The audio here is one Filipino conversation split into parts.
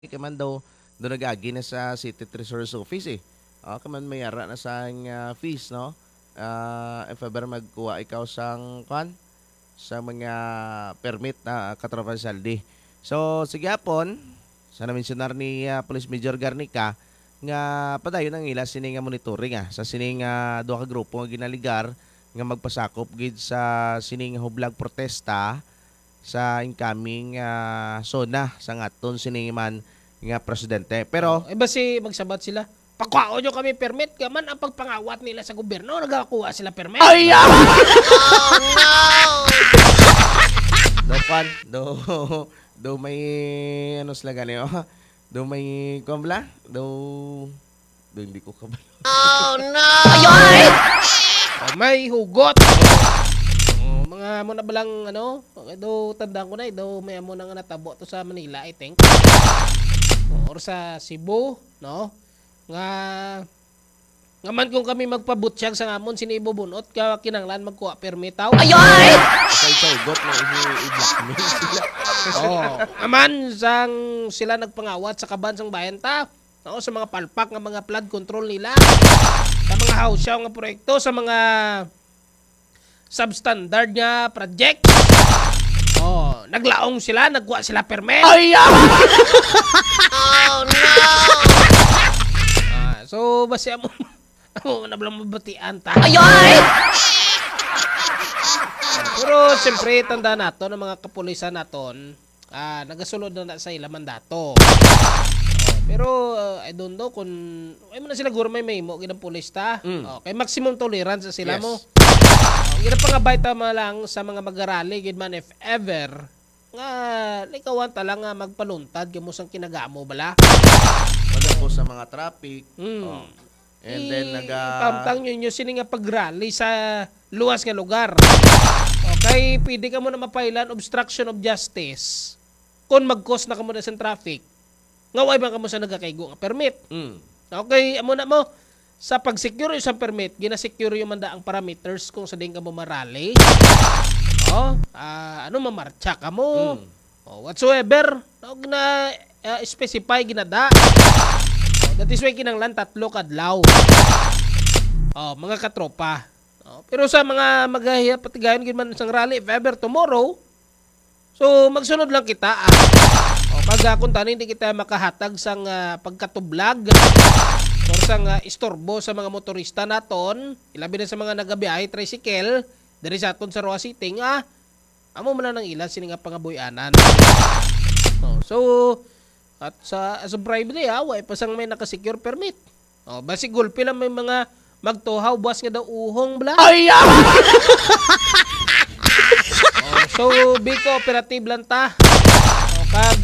kaman daw do nagagi na sa City Treasurer's Office eh. Kaman mayara na sa fees no. If ever magkuha ikaw sang sa mga permit na katropa saldi. So sige hapon, sa mentionar ni Police Major Garnica nga padayon ang ila sini nga monitoring sa sini nga duha ka grupo nga ginaligar nga magpasakop gid sa sini nga hublag protesta sa incoming zona sa ngaton sini man nga presidente. Pero basi magsabat sila. Pagkuha nyo kami permit, kaman ang pagpangawat nila sa gobyerno, nagakuha sila permit. ay oh, no! Do may ano sila gani do may kumbla do hindi ko kabalo. Oh no! May hugot. Mga mo na balang do tandaan ko na do may amo nang natabo to sa Manila I think. Or sa Cebu, no? Nga man kung kami magpabutsyag sa ngamon sinibubunot ka kinanglan magkuha permit taw. Ay got na i-blackmail sila. Aman sang sila nagpangawat sa kabansang bayan ta. Sa mga palpak nga mga flood control nila. Sa mga house nga proyekto, sa mga substandard nga project. Naglaong sila, nagkuha sila permit. Ay Oh no! So basi amo na blang mabatian ta. Pero siyempre tanda nato ng mga kapulisan naton, nagasulod na sa ila mandato. Pero I don't know kung ay mo na sila guro may mahimo ginang pulis ta. Okay, maximum tolerance sa sila mo. Gina pangabay ta lang sa mga mag-arali gid man if ever nga likawan ta lang nga magpaluntad kamo sang kinagamo bala. Magpo sa mga traffic. And then pamtang nyo sini nga pag-rally sa luwas nga lugar. Okay, pwede ka mo na mapailan obstruction of justice. Kung mag-cause na ka mo na sa traffic, nga way ba ka mo sa nagakaigo nga permit. Okay, amo na mo sa pag-secure yung permit, gina-secure yung manda ang parameters kung sa din ka mo marally. Mamarcha ka mo. Whatsoever, na specify ginada. That is why kinanglan tatlo kadlaw. Mga katropa. Pero sa mga magahiya patigayon gid man sang rally if ever tomorrow, so magsunod lang kita. Pag kung tanin hindi kita makahatag sang pagkatublag or sang istorbo sa mga motorista naton, ilabi na sa mga nagabiyahe tricycle diri sa aton sa Roa City amo man nang ilan sini nga pangaboy-anan. So at sa bribery way pa sang may naka-secure permit. Basi gulpi lang may mga magtuhaw buwas nga daw uhong bla. Ay so be cooperative lang ta. Pag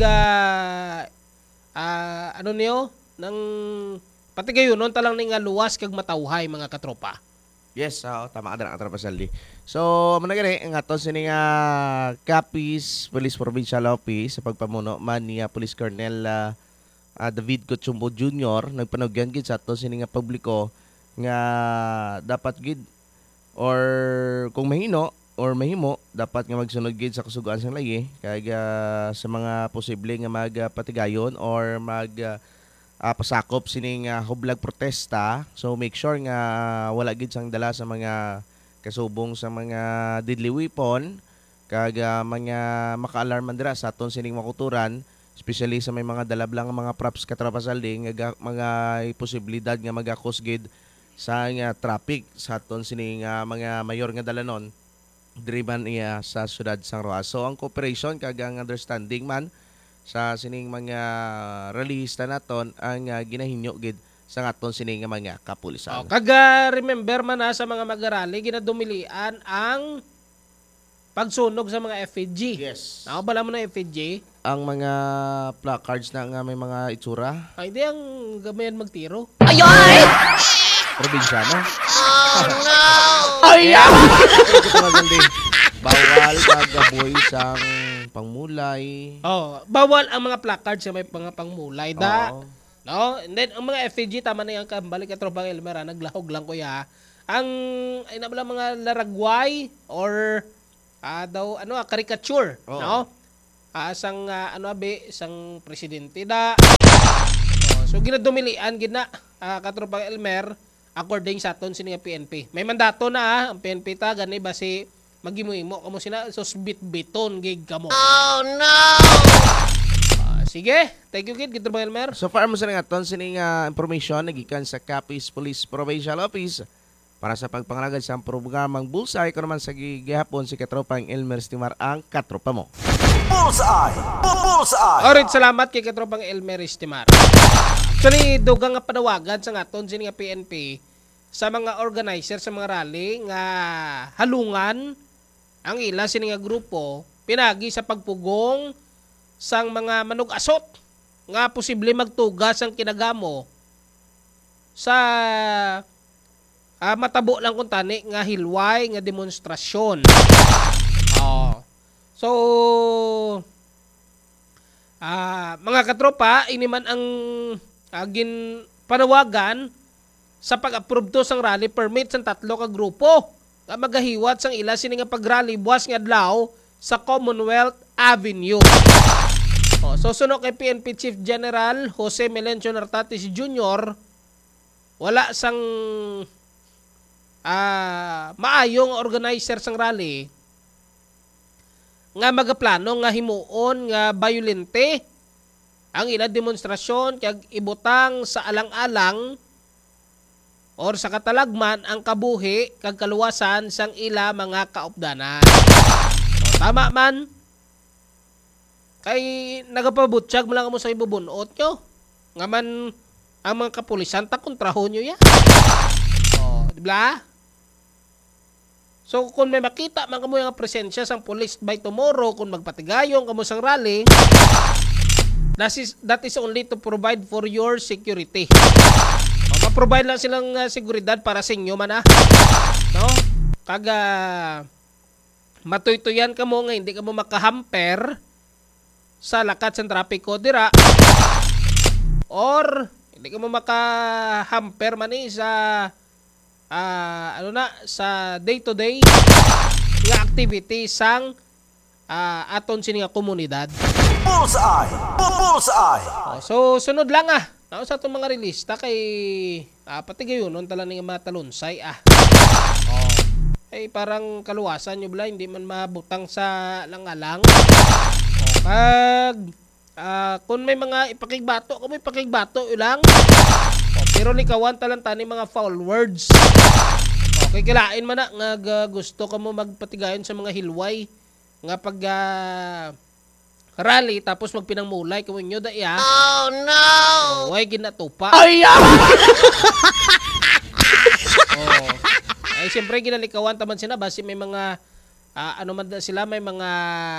ano niyo nang pati gayon non talang ning luwas kag matawhay mga katropa. Yes, tama ka na katropa saldi. So, managari ang aton sini nga Capiz Police Provincial Office sa pagpamuno man ni Police Colonel David Cochumbo Jr. nagpanugyan gid sa aton sini nga publiko nga dapat gid or kung mahino or mahimo dapat nga magsunod gid sa kasugoan sang lahi kay sa mga posible nga magpatigayon or pasakop sining hublag protesta. So make sure nga wala gid sang dala sa mga kasubong sa mga deadly weapon kag mga maka-alarm dira sa aton sining makuturan, especially sa may mga dalablang mga props katrapasaldi nga mga posibilidad nga magakos gid sa traffic sa aton sining mga mayor nga dalanon driven sa syudad sang Roa. So ang cooperation kag ang understanding man sa sining mga realista naton ang ginahinyo gid sa aton sining mga kapulisan. Remember man sa mga mag-arali ginadumilian ang pagsunog sa mga FPG. Yes. Bala mo na FPG? Ang mga placards na nga may mga itsura. Hindi ang gamayan magtiro. Probinsyano. Oh no! Bawal magaboy sang pangmulay. Bawal ang mga placards sa may pangmulay No? And then ang mga FPG tama na yung kambalik at tropang Elmera naglahog lang kuya. Ang mga laragway or caricature, no? Asang isang presidente da. So ginadumilian gina katropang Elmer according sa aton sini nga PNP. May mandato na ang PNP ta gani basi magimo-imo kamo sina sos bit-biton gig kamo. Oh no. Sige, thank you kid katropang Elmer. So far mo sa nga aton sini nga information nagikan sa Capiz Police Provincial Office para sa pagpangalagad sa programang Bullseye ko naman sa gihapon si katropang Elmer Estimar ang katropa mo. Bullseye! Bullseye! Alright, salamat kay katropang Elmer Estimar. Actually, dugang nga panawagan sa aton sini nga PNP sa mga organizer sa mga rally nga halungan ang ila sini nga grupo pinagi sa pagpugong sang mga manug-asot nga posible magtugas ang kinagamo sa matabo lang kung tani nga hilway nga demonstrasyon. So mga katropa, ini man ang agin panawagan sa pag-approve to sang rally permit sang 3 ka grupo nga magahiwat sang ila sini nga pagrally buwas nga adlaw sa Commonwealth Avenue. So suno kay PNP Chief General Jose Melencio Nartatis Jr. wala sang maayong organizer sang rally nga magaplano nga himuon nga bayolente ang ila demonstrasyon kag ibutang sa alang-alang or sa katalagman ang kabuhi kag kaluwasan sang ila mga kaupdanan. Tama man. Kay nagapabutsyag mo lang mo sa ibubunot nyo. Nga man ang mga kapulisan ta kontrahon nyo ya. Di ba? So kung may makita man kamo yung presensya sang police by tomorrow kung magpatigayong kamo sang rally, that is only to provide for your security. Ma-provide lang silang seguridad para sa inyo man no? Kaga matuytuyan kamo nga hindi kamo makahamper sa lakat sa trapiko dira or hindi kamo makahamper man sa sa day-to-day nga activity sang aton sini nga komunidad. Bullseye! Bullseye! So sunod lang sa atong mga relista kay patigayonon tala nga matalunsay ay parang kaluwasan nyo bala hindi man mabutang sa langalang. Pag kung may mga ipakigbato kung may pakigbato ilang pero likawan talang tani mga foul words. Okay, kilain man na nga gusto ka mo magpatigayon sa mga hilway nga pag rally tapos magpinangmulay kung inyo da iya. Oh no! Ay ginatupa. Ay! Ay siyempre ginalikawan taman sila basi may mga ano man sila may mga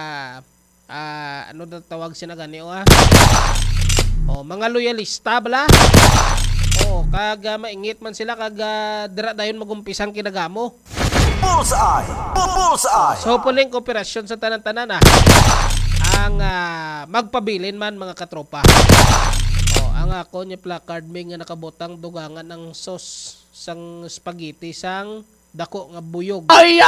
ano na tawag sila gani mga loyalista bala. Kaga maingit man sila kaga dira dayon magumpisang kinagamo. Bullseye! Bullseye! So puling kooperasyon sa tanan-tanan ang magpabilin man mga katropa. Ang ako niya placard may nga nakabotang dugangan ng sauce sang spaghetti sang dako nga buyog. Ay!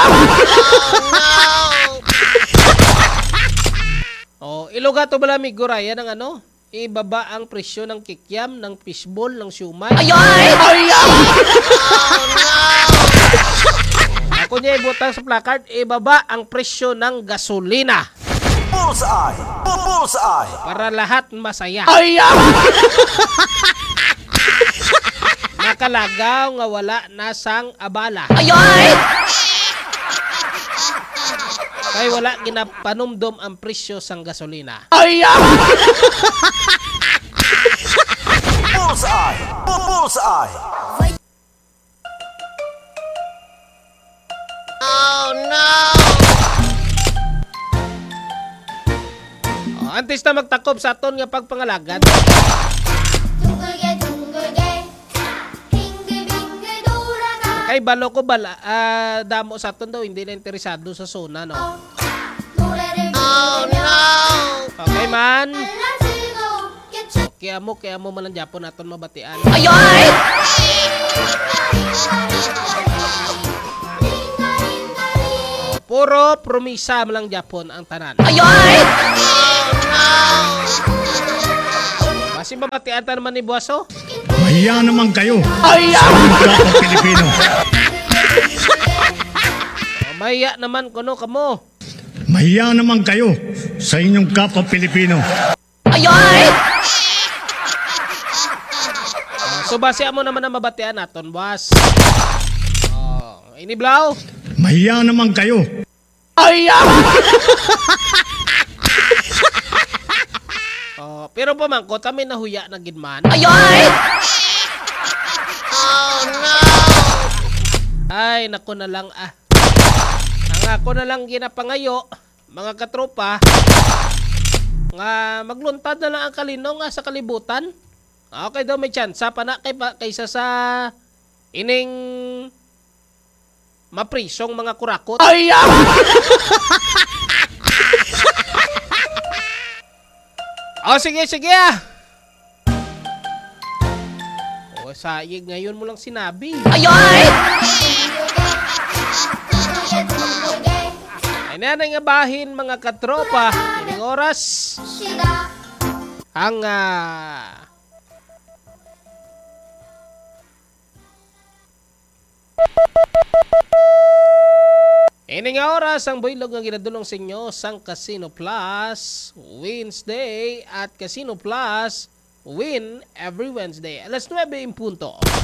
Iluga to bala mi guraya ng ibaba ang presyo ng kikiam, ng fishball, ng siumay. Ay! Ako niya ibutang sa placard, ibaba ang presyo ng gasolina. Bullseye! Bullseye! Para lahat masaya. Ay! Nakalagaw nga wala nasang abala. Ay! Kay wala ginapanumdom ang presyo sang gasolina. Ay! Bullseye! Bullseye! Oh no! Antes na magtakop sa aton nga pagpangalagan. Kay balo ko bala damo sa aton daw hindi na interesado sa zona no. Oh no. Okay man. Kaya mo man ang Japon aton mabatian. Ayoy! Puro promisa mo lang Japon ang tanan. Basi mamatian ta naman ni Buwaso. Mahiya naman kayo sa inyong kapwa Pilipino. Maya naman kuno kamo. Mahiya naman kayo sa inyong kapwa Pilipino. So base mo naman ang mabatian naton, boss. Ini Blau. Mahiya naman kayo. Pero pamangko kami nahuya na gidman. Ay, naku na lang Ang ako na lang ginapangayo, mga katropa, nga magluntad na lang ang kalinong sa kalibutan. Okay daw may chance pa na kaysa sa ining maprisong mga kurakot. Sige. Sayig ngayon mo lang sinabi. Ay na nga bahin mga katropa. Ining oras. Ang ini nga oras ang buylog nga ginadulong sa inyo sang Casino Plus Wednesday at Casino Plus Win every Wednesday. Alas 9 in punto.